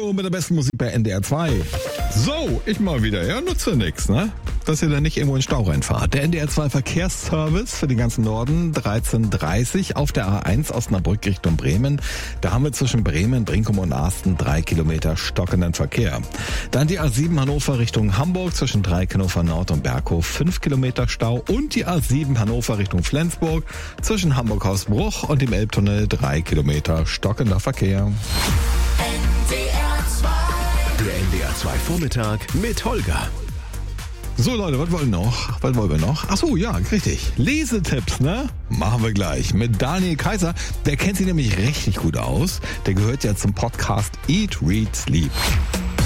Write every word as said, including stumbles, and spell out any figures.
Hallo mit der besten Musik bei N D R zwei. So, ich mal wieder. Ja, nutze nix, ne? Dass ihr da nicht irgendwo in den Stau reinfahrt. Der N D R zwei Verkehrsservice für den ganzen Norden, dreizehn Uhr dreißig auf der A eins Osnabrück Richtung Bremen. Da haben wir zwischen Bremen, Brinkum und Arsten drei Kilometer stockenden Verkehr. Dann die A sieben Hannover Richtung Hamburg zwischen Dreieckhannover Nord und Berghof fünf Kilometer Stau. Und die A sieben Hannover Richtung Flensburg zwischen Hamburg-Hausbruch und dem Elbtunnel drei Kilometer stockender Verkehr. Der N D R zwei Vormittag mit Holger. So Leute, was wollen wir noch? Was wollen wir noch? Ach so, ja, richtig. Lesetipps, ne? Machen wir gleich mit Daniel Kaiser. Der kennt sich nämlich richtig gut aus. Der gehört ja zum Podcast Eat, Read, Sleep.